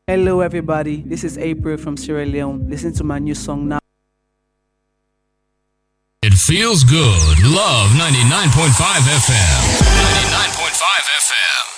Hello, everybody. This is April from Sierra Leone. Listen to my new song now. It feels good. Love 99.5 FM. 99.5 FM.